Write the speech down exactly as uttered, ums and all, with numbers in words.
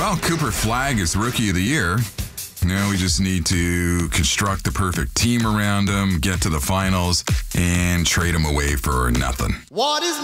Well, Cooper Flagg is Rookie of the Year. Now we just need to construct the perfect team around him, get to the finals, and trade him away for nothing. What is